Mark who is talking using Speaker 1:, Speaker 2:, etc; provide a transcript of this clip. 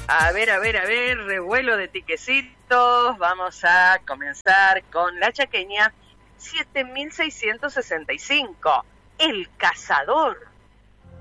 Speaker 1: A ver, revuelo de tiquecitos. Vamos a comenzar con la chaqueña 7665. El cazador.